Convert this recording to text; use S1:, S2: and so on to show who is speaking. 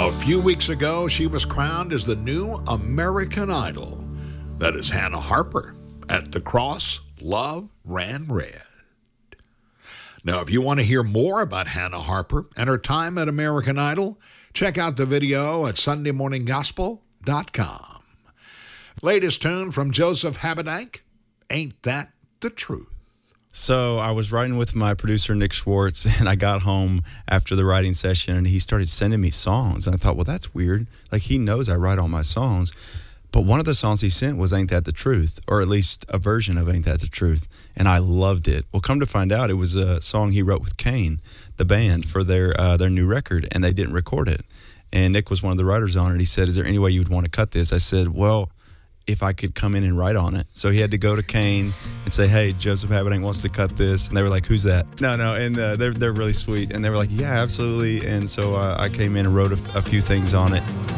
S1: A few weeks ago, she was crowned as the new American Idol. That is Hannah Harper. At the Cross, Love Ran Red. Now, if you want to hear more about Hannah Harper and her time at American Idol, check out the video at SundayMorningGospel.com. Latest tune from Joseph Habedank, Ain't That the Truth?
S2: So I was writing with my producer, Nick Schwartz, and I got home after the writing session, and he started sending me songs. And I thought, well, that's weird. Like, he knows I write all my songs. But one of the songs he sent was Ain't That the Truth, or at least a version of Ain't That the Truth, and I loved it. Well, come to find out, it was a song he wrote with Kane, the band, for their new record, and they didn't record it. And Nick was one of the writers on it. He said, is there any way you would want to cut this? I said, well, if I could come in and write on it. So he had to go to Kane and say, hey, Joseph Habedank wants to cut this. And they were like, who's that? No, and they're really sweet. And they were like, yeah, absolutely. And so I came in and wrote a few things on it.